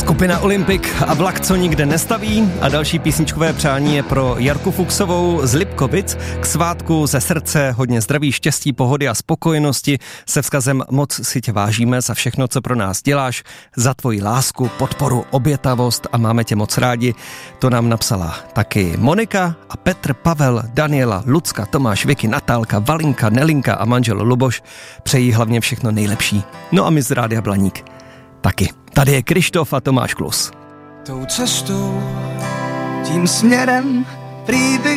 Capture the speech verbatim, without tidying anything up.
Skupina Olympik a vlak, co nikde nestaví, a další písničkové přání je pro Jarku Fuchsovou z Lipkovic. K svátku ze srdce hodně zdraví, štěstí, pohody a spokojenosti se vzkazem moc si tě vážíme za všechno, co pro nás děláš, za tvoji lásku, podporu, obětavost a máme tě moc rádi. To nám napsala taky Monika a Petr, Pavel, Daniela, Lucka, Tomáš, Vicky, Natálka, Valinka, Nelinka a manžel Luboš. Přejí hlavně všechno nejlepší. No a my z Rádia Blaník taky. Tady je Krištof a Tomáš Klus. Tou cestou, tím směrem, prý bych